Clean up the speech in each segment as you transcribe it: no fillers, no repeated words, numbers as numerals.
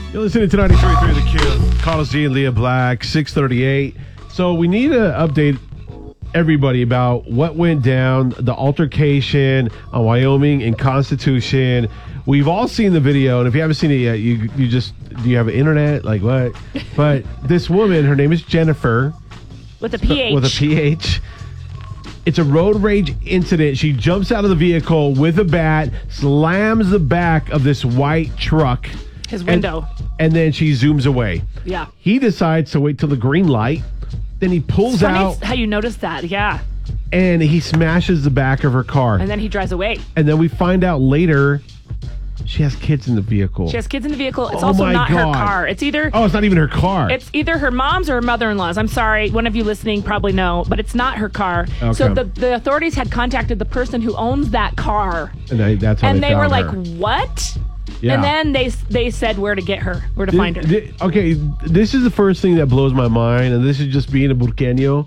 You're listening to 93.3 The Q. Carlos G and Leah Black, 638. So we need to update everybody about what went down, the altercation on Wyoming and Constitution. We've all seen the video, and if you haven't seen it yet, do you have an internet? Like what? But this woman, her name is Jennifer. With a PH. With a PH. It's a road rage incident. She jumps out of the vehicle with a bat, slams the back of this white truck. His window. And then she zooms away. Yeah. He decides to wait till the green light. Then he pulls out. How you noticed that, yeah. And he smashes the back of her car. And then he drives away. And then we find out later she has kids in the vehicle. She has kids in the vehicle. It's also not her car. It's either... Oh, it's not even her car. It's either her mom's or her mother-in-law's. I'm sorry. One of you listening probably know, but it's not her car. Okay. So the authorities had contacted the person who owns that car. And that's how they were found like, her. What? Yeah. And then they said where to get her, where to find her. Okay, this is the first thing that blows my mind, and this is just being a Burqueño.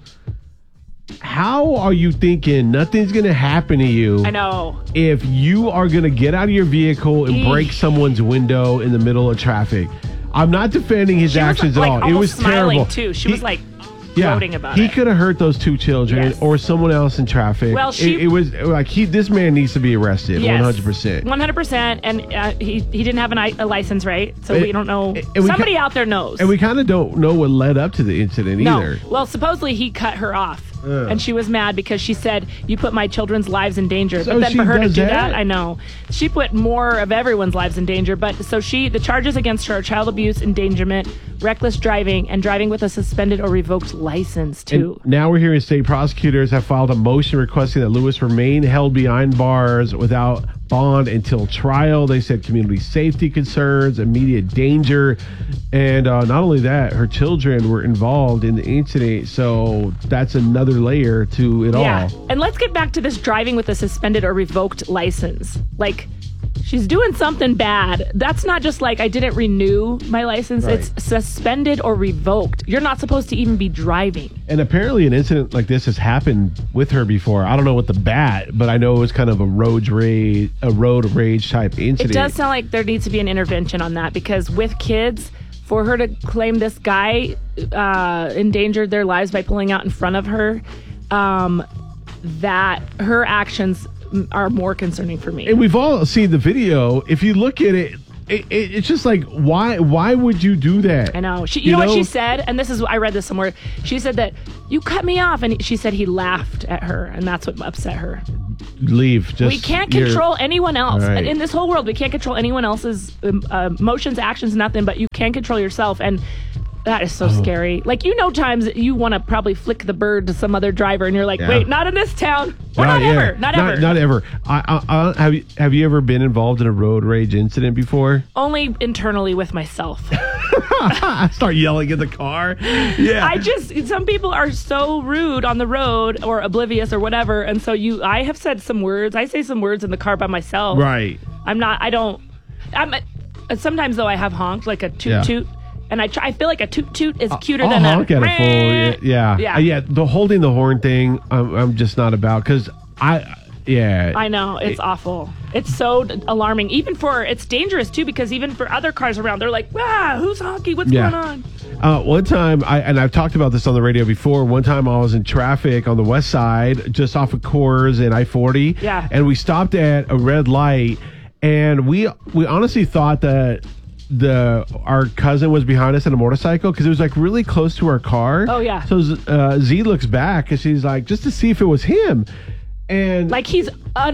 How are you thinking nothing's going to happen to you? I know. If you are going to get out of your vehicle and break someone's window in the middle of traffic. I'm not defending his actions at all. It was terrible. Too. She was like gloating about it. He could have hurt those two children or someone else in traffic. Well, it was like this man needs to be arrested. 100%. 100%. And he didn't have a license, right? So we don't know. Somebody out there knows. And we kind of don't know what led up to the incident either. Well, supposedly he cut her off. And she was mad because she said, you put my children's lives in danger. So but then for her to do that, I know. She put more of everyone's lives in danger. But so the charges against her are child abuse, endangerment, reckless driving, and driving with a suspended or revoked license, too. And now we're hearing state prosecutors have filed a motion requesting that Lewis remain held behind bars without bond until trial. They said community safety concerns, immediate danger, and not only that, her children were involved in the incident, so that's another layer to it all. And let's get back to this driving with a suspended or revoked license. Like, she's doing something bad. That's not just like I didn't renew my license. Right. It's suspended or revoked. You're not supposed to even be driving. And apparently an incident like this has happened with her before. I don't know what the bat, but I know it was kind of a road rage type incident. It does sound like there needs to be an intervention on that because with kids, for her to claim this guy endangered their lives by pulling out in front of her, that her actions are more concerning for me. And we've all seen the video. If you look at it, it's just like, why would you do that? I know. You know what she said? And I read this somewhere. She said that you cut me off. And she said he laughed at her. And that's what upset her. Leave. We can't control anyone else. Right. In this whole world, we can't control anyone else's emotions, actions, nothing. But you can control yourself. And that is so scary. Like, times you want to probably flick the bird to some other driver, and you're like, wait, not in this town. Or not ever. Not ever. Have you ever been involved in a road rage incident before? Only internally with myself. Start yelling at the car. Yeah. Some people are so rude on the road or oblivious or whatever, and so I have said some words. I say some words in the car by myself. Right. Sometimes though I have honked like a toot toot. And I feel like a toot toot is cuter than honk at a fool. Yeah. The holding the horn thing, I'm just not about because I know it's awful. It's so alarming. It's dangerous too because even for other cars around, they're like, who's honking? What's going on? One time, I've talked about this on the radio before. One time I was in traffic on the west side, just off of Coors and I-40. Yeah. And we stopped at a red light, and we honestly thought that our cousin was behind us in a motorcycle because it was like really close to our car. Oh yeah. So Z looks back and she's like, just to see if it was him, and like he's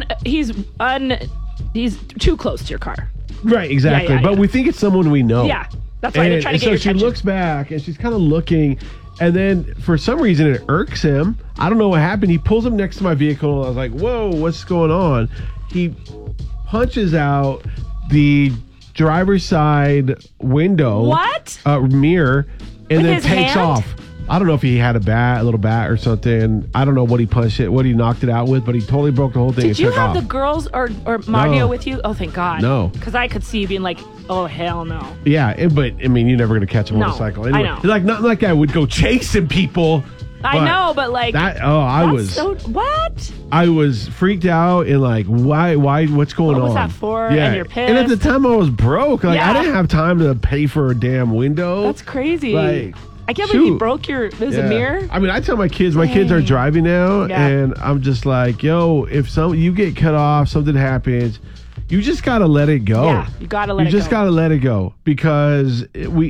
too close to your car. Right, exactly. But we think it's someone we know. Yeah, that's why they're trying to get your attention. So she looks back and she's kind of looking, and then for some reason it irks him. I don't know what happened. He pulls up next to my vehicle. I was like, whoa, what's going on? He punches out the driver's side window mirror and then takes off. I don't know if he had a little bat or something. I don't know what he punched it, what he knocked it out with, but he totally broke the whole thing. Did you have the girls or Mario with you? Oh, thank God. No. Because I could see you being like, oh, hell no. Yeah, but I mean, you're never going to catch a motorcycle. Anyway, I know. Like, not like I would go chasing people. I know, but like that. Oh, I was so what? I was freaked out and like, why? What's going on? What was that for? Yeah. And you're pissed. And at the time, I was broke. Like, Yeah. I didn't have time to pay for a damn window. That's crazy. Like, I can't believe you broke there's a mirror. I mean, I tell my kids are driving now, and I'm just like, yo, if you get cut off, something happens, you just gotta let it go. Yeah, you gotta let it go. You just gotta let it go because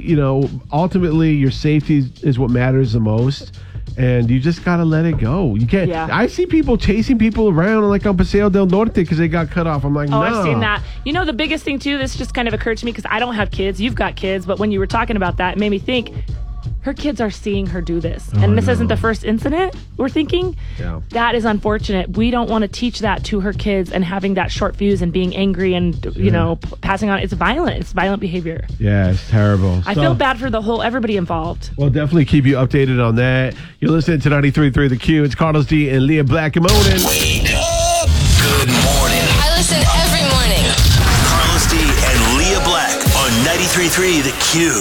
ultimately your safety is what matters the most. And you just gotta let it go. You can't. Yeah. I see people chasing people around like on Paseo del Norte because they got cut off. I'm like, no. I've seen that. You know, the biggest thing too. This just kind of occurred to me because I don't have kids. You've got kids, but when you were talking about that, it made me think. Her kids are seeing her do this. And this isn't the first incident, we're thinking. Yeah. That is unfortunate. We don't want to teach that to her kids and having that short fuse and being angry and, passing on. It's violent. It's violent behavior. Yeah, it's terrible. I feel bad for everybody involved. We'll definitely keep you updated on that. You're listening to 93.3 The Q. It's Carlos D and Leah Black. Good morning. Wake up. Good morning. I listen every morning. Carlos D and Leah Black on 93.3 The Q.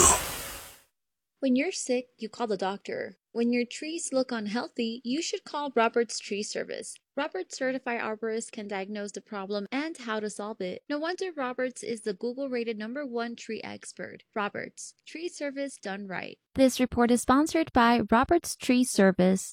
When you're sick, you call the doctor. When your trees look unhealthy, you should call Roberts Tree Service. Roberts Certified Arborists can diagnose the problem and how to solve it. No wonder Roberts is the Google-rated #1 tree expert. Roberts, tree service done right. This report is sponsored by Roberts Tree Service.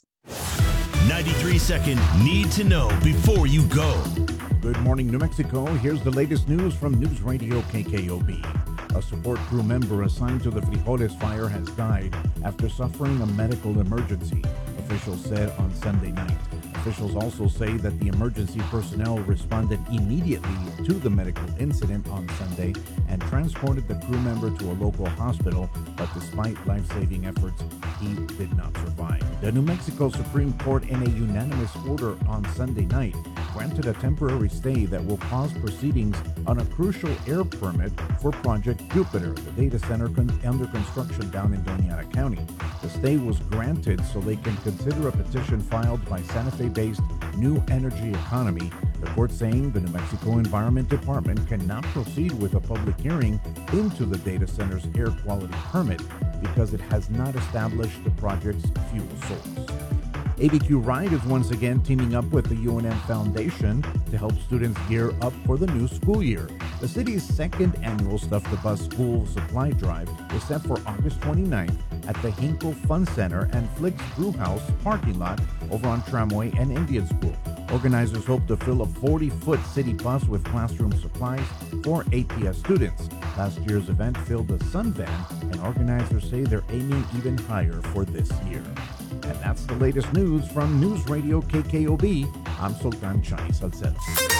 93-second need to know before you go. Good morning, New Mexico. Here's the latest news from News Radio KKOB. A support crew member assigned to the Frijoles fire has died after suffering a medical emergency, officials said on Sunday night. Officials also say that the emergency personnel responded immediately to the medical incident on Sunday and transported the crew member to a local hospital, but despite life-saving efforts, he did not survive. The New Mexico Supreme Court, in a unanimous order on Sunday night, granted a temporary stay that will pause proceedings on a crucial air permit for Project Jupiter, the data center under construction down in Doñana County. The stay was granted so they can consider a petition filed by Santa Fe-based New Energy Economy, the court saying the New Mexico Environment Department cannot proceed with a public hearing into the data center's air quality permit because it has not established the project's fuel source. ABQ Ride is once again teaming up with the UNM Foundation to help students gear up for the new school year. The city's second annual Stuff the Bus school supply drive is set for August 29th at the Hinkle Fun Center and Flicks Brewhouse parking lot over on Tramway and Indian School. Organizers hope to fill a 40-foot city bus with classroom supplies for APS students. Last year's event filled a Sun Van, and organizers say they're aiming even higher for this year. And that's the latest news from News Radio KKOB. I'm Sultan Chani Salcedo.